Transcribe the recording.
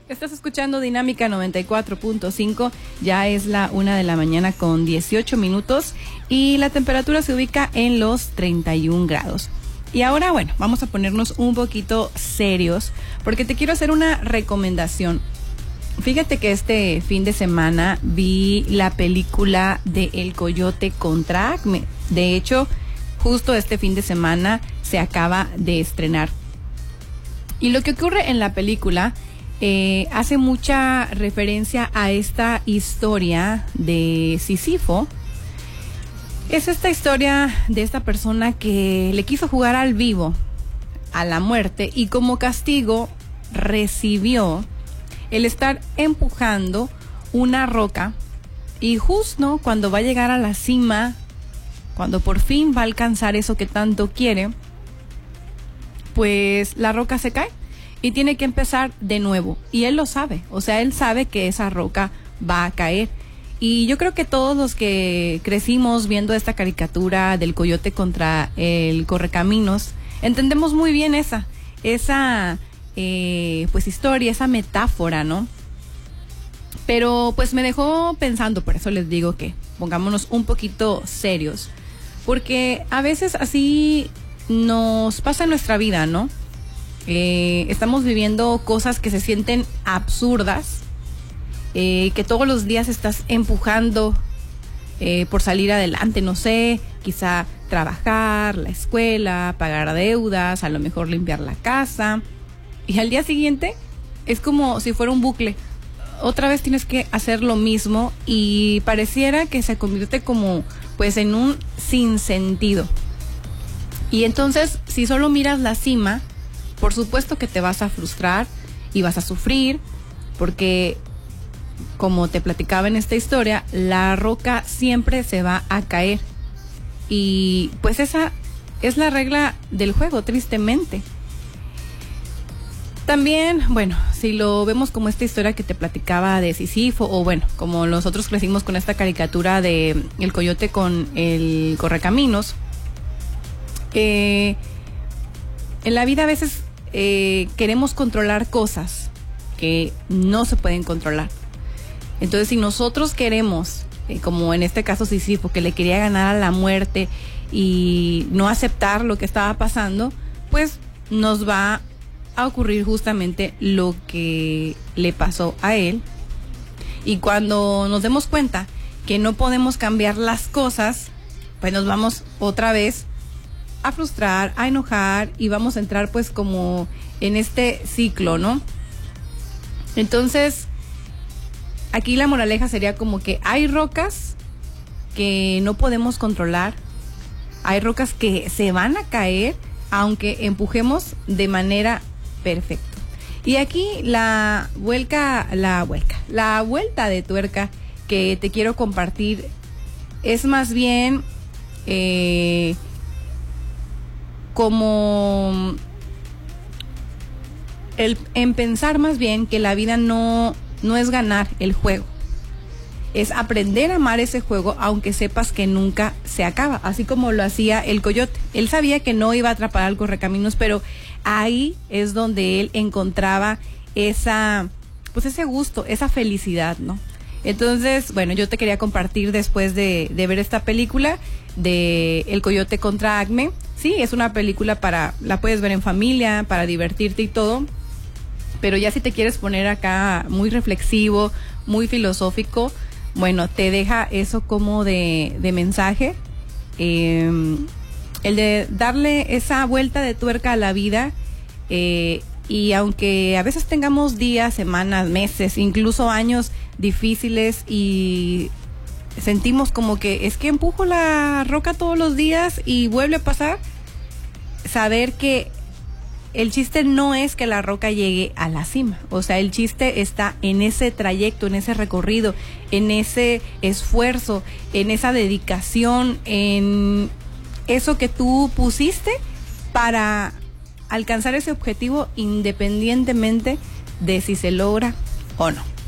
Estás escuchando Dinámica 94.5, ya es la 1:00 con 18 minutos y la temperatura se ubica en los 31 grados. Y ahora, bueno, vamos a ponernos un poquito serios porque te quiero hacer una recomendación. Fíjate que este fin de semana vi la película de El Coyote contra Acme. De hecho, justo este fin de semana se acaba de estrenar. Y lo que ocurre en la película hace mucha referencia a esta historia de Sísifo. Es esta historia de esta persona que le quiso jugar al vivo a la muerte y como castigo recibió el estar empujando una roca y justo cuando va a llegar a la cima, cuando por fin va a alcanzar eso que tanto quiere, pues la roca se cae y tiene que empezar de nuevo. Y él lo sabe, o sea, él sabe que esa roca va a caer. Y yo creo que todos los que crecimos viendo esta caricatura del coyote contra el correcaminos, entendemos muy bien esa pues historia, esa metáfora, ¿no? Pero pues me dejó pensando, por eso les digo que pongámonos un poquito serios, porque a veces así nos pasa en nuestra vida, ¿no? Estamos viviendo cosas que se sienten absurdas, que todos los días estás empujando por salir adelante, no sé, quizá trabajar, la escuela, pagar deudas, a lo mejor limpiar la casa, y al día siguiente es como si fuera un bucle. Otra vez tienes que hacer lo mismo y pareciera que se convierte como pues en un sinsentido. Y entonces, si solo miras la cima, por supuesto que te vas a frustrar y vas a sufrir, porque, como te platicaba en esta historia, la roca siempre se va a caer. Y pues esa es la regla del juego, tristemente. También, bueno, si lo vemos como esta historia que te platicaba de Sísifo, o bueno, como nosotros crecimos con esta caricatura de El Coyote con el Correcaminos, en la vida a veces queremos controlar cosas que no se pueden controlar. Entonces, si nosotros queremos, como en este caso Sísifo, que le quería ganar a la muerte y no aceptar lo que estaba pasando, pues nos va a ocurrir justamente lo que le pasó a él. Y cuando nos demos cuenta que no podemos cambiar las cosas, pues nos vamos otra vez a frustrar, a enojar y vamos a entrar pues como en este ciclo, ¿no? Entonces, aquí la moraleja sería como que hay rocas que no podemos controlar, hay rocas que se van a caer aunque empujemos de manera perfecta. Y aquí la vuelta de tuerca que te quiero compartir es más bien como en pensar más bien que la vida no es ganar el juego, es aprender a amar ese juego aunque sepas que nunca se acaba, así como lo hacía el coyote. Él sabía que no iba a atrapar al correcaminos, pero ahí es donde él encontraba ese gusto, esa felicidad, ¿no? Entonces, bueno, yo te quería compartir después de ver esta película de El Coyote contra Acme. Sí, es una película la puedes ver en familia, para divertirte y todo, pero ya si te quieres poner acá muy reflexivo, muy filosófico, bueno, te deja eso como de mensaje, el de darle esa vuelta de tuerca a la vida, y aunque a veces tengamos días, semanas, meses, incluso años difíciles y sentimos como que es que empujo la roca todos los días y vuelve a pasar, saber que el chiste no es que la roca llegue a la cima, o sea, el chiste está en ese trayecto, en ese recorrido, en ese esfuerzo, en esa dedicación, en eso que tú pusiste para alcanzar ese objetivo, independientemente de si se logra o no.